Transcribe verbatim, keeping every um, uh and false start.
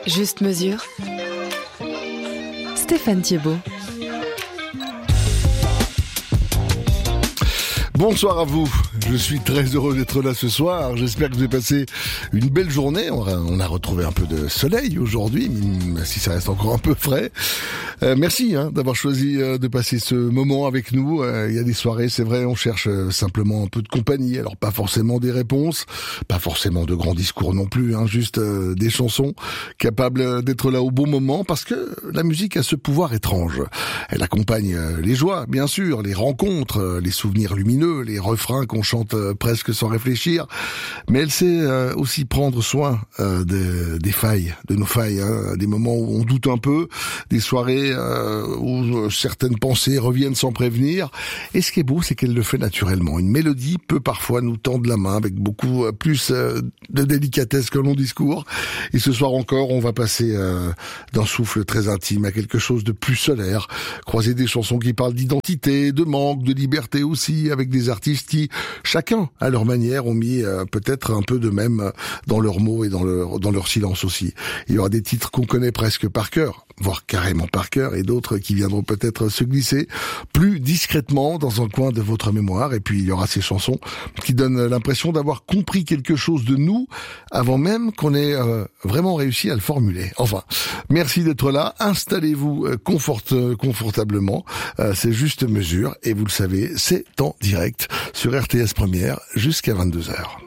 Juste mesure. Stéphane Thiebaud. Bonsoir à vous, je suis très heureux d'être là ce soir, j'espère que vous avez passé une belle journée, on a, on a retrouvé un peu de soleil aujourd'hui, même si ça reste encore un peu frais. Euh, merci hein, d'avoir choisi euh, de passer ce moment avec nous, euh, il y a des soirées, c'est vrai, on cherche euh, simplement un peu de compagnie, alors pas forcément des réponses, pas forcément de grands discours non plus, hein, juste euh, des chansons capables d'être là au bon moment, parce que la musique a ce pouvoir étrange, elle accompagne euh, les joies, bien sûr, les rencontres, euh, les souvenirs lumineux, les refrains qu'on chante euh, presque sans réfléchir, mais elle sait euh, aussi prendre soin euh, de, des failles, de nos failles, hein, des moments où on doute un peu, des soirées euh, où certaines pensées reviennent sans prévenir, et ce qui est beau, c'est qu'elle le fait naturellement. Une mélodie peut parfois nous tendre la main avec beaucoup euh, plus euh, de délicatesse que long discours, et ce soir encore, on va passer euh, d'un souffle très intime à quelque chose de plus solaire, croiser des chansons qui parlent d'identité, de manque, de liberté aussi, avec des des artistes qui, chacun à leur manière, ont mis euh, peut-être un peu de même dans leurs mots et dans leur, dans leur silence aussi. Il y aura des titres qu'on connaît presque par cœur, voire carrément par cœur, et d'autres qui viendront peut-être se glisser plus discrètement dans un coin de votre mémoire. Et puis il y aura ces chansons qui donnent l'impression d'avoir compris quelque chose de nous avant même qu'on ait euh, vraiment réussi à le formuler. Enfin, merci d'être là, installez-vous euh, confort, euh, confortablement, euh, c'est juste mesure, et vous le savez, c'est en direct sur R T S Première jusqu'à vingt-deux heures.